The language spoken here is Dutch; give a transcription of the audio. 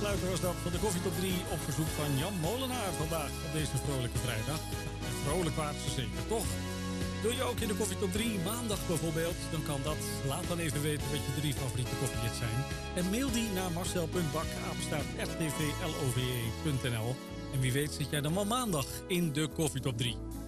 afsluiter was dat van de Koffie Top 3 op verzoek van Jan Molenaar vandaag op deze vrolijke vrijdag. En vrolijk waard ze zeker, toch? Wil je ook in de Koffie Top 3 maandag bijvoorbeeld? Dan kan dat. Laat dan even weten wat je 3 favoriete koffiehits zijn. En mail die naar marcel.bak@rtvlove.nl. En wie weet zit jij dan wel maandag in de Koffie Top 3.